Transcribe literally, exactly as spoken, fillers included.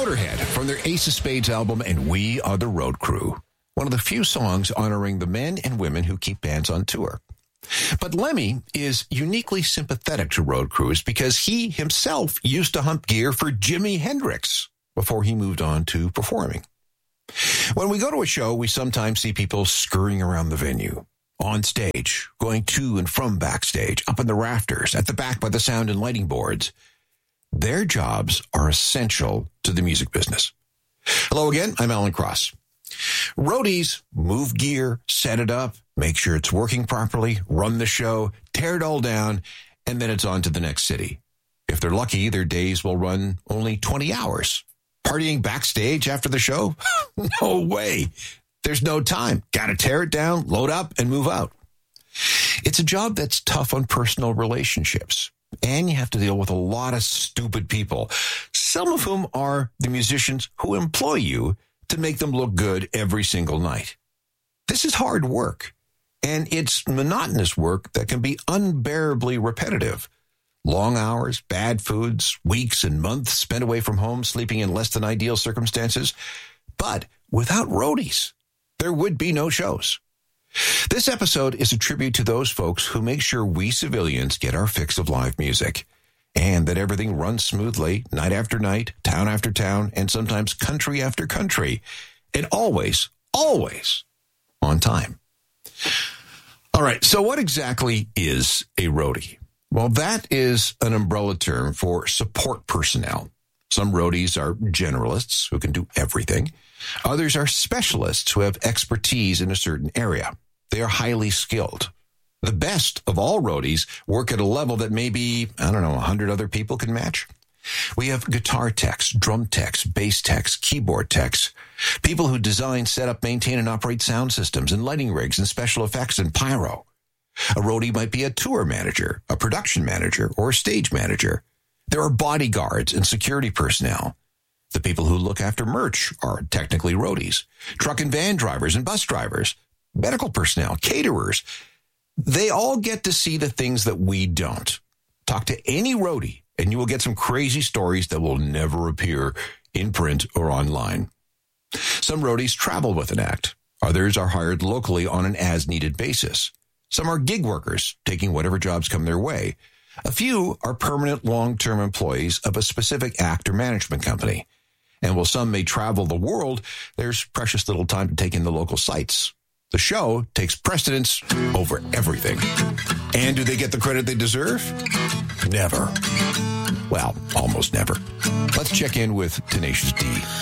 Motorhead from their Ace of Spades album, And We Are the Road Crew. One of the few songs honoring the men and women who keep bands on tour. But Lemmy is uniquely sympathetic to road crews because he himself used to hump gear for Jimi Hendrix before he moved on to performing. When we go to a show, we sometimes see people scurrying around the venue, on stage, going to and from backstage, up in the rafters, at the back by the sound and lighting boards. Their jobs are essential to the music business. Hello again, I'm Alan Cross. Roadies move gear, set it up, make sure it's working properly, run the show, tear it all down, and then it's on to the next city. If they're lucky, their days will run only twenty hours. Partying backstage after the show? No way. There's no time. Got to tear it down, load up, and move out. It's a job that's tough on personal relationships. And you have to deal with a lot of stupid people, some of whom are the musicians who employ you to make them look good every single night. This is hard work, and it's monotonous work that can be unbearably repetitive. Long hours, bad foods, weeks and months spent away from home, sleeping in less than ideal circumstances. But without roadies, there would be no shows. This episode is a tribute to those folks who make sure we civilians get our fix of live music and that everything runs smoothly night after night, town after town, and sometimes country after country, and always, always on time. All right, so what exactly is a roadie? Well, that is an umbrella term for support personnel. Some roadies are generalists who can do everything. Others are specialists who have expertise in a certain area. They are highly skilled. The best of all roadies work at a level that maybe, I don't know, a hundred other people can match. We have guitar techs, drum techs, bass techs, keyboard techs, people who design, set up, maintain, and operate sound systems and lighting rigs and special effects and pyro. A roadie might be a tour manager, a production manager, or a stage manager. There are bodyguards and security personnel. The people who look after merch are technically roadies. Truck and van drivers and bus drivers, medical personnel, caterers. They all get to see the things that we don't. Talk to any roadie, and you will get some crazy stories that will never appear in print or online. Some roadies travel with an act. Others are hired locally on an as-needed basis. Some are gig workers, taking whatever jobs come their way. A few are permanent long-term employees of a specific act or management company. And while some may travel the world, there's precious little time to take in the local sites. The show takes precedence over everything. And do they get the credit they deserve? Never. Well, almost never. Let's check in with Tenacious D.